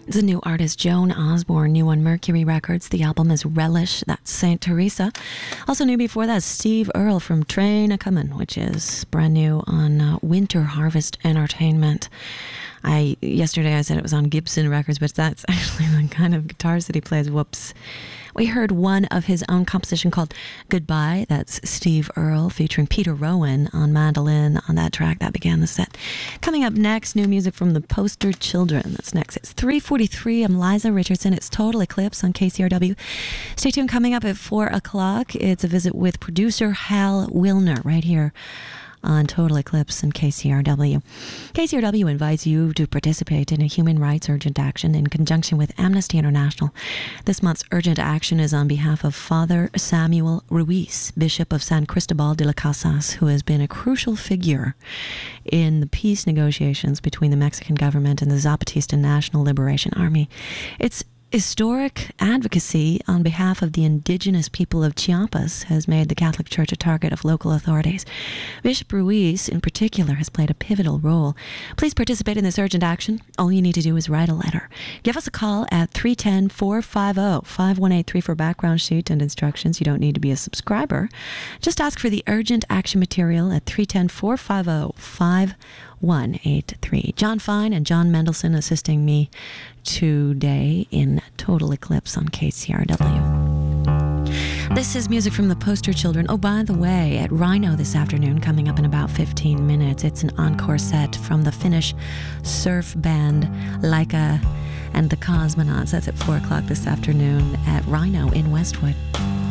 The new artist Joan Osborne, new on Mercury Records. The album is Relish, that's St. Teresa. Also new before that, Steve Earle from Train a Comin', which is brand new on Winter Harvest Entertainment. Yesterday I said it was on Gibson Records, but that's actually the kind of guitars that he plays. Whoops. We heard one of his own composition called Goodbye. That's Steve Earle featuring Peter Rowan on mandolin on that track. That began the set. Coming up next, new music from the Poster Children. That's next. It's 3:43. I'm Liza Richardson. It's Total Eclipse on KCRW. Stay tuned. Coming up at 4 o'clock, it's a visit with producer Hal Wilner right here on Total Eclipse and KCRW. KCRW invites you to participate in a human rights urgent action in conjunction with Amnesty International. This month's urgent action is on behalf of Father Samuel Ruiz, Bishop of San Cristobal de las Casas, who has been a crucial figure in the peace negotiations between the Mexican government and the Zapatista National Liberation Army. It's historic advocacy on behalf of the indigenous people of Chiapas has made the Catholic Church a target of local authorities. Bishop Ruiz, in particular, has played a pivotal role. Please participate in this urgent action. All you need to do is write a letter. Give us a call at 310-450-5183 for a background sheet and instructions. You don't need to be a subscriber. Just ask for the urgent action material at 310-450-5183. John Fine and John Mendelson assisting me today in Total Eclipse on KCRW. This is music from the Poster Children. Oh, by the way, at Rhino this afternoon, coming up in about 15 minutes, it's an encore set from the Finnish surf band Laika and the Cosmonauts. That's at 4 o'clock this afternoon at Rhino in Westwood.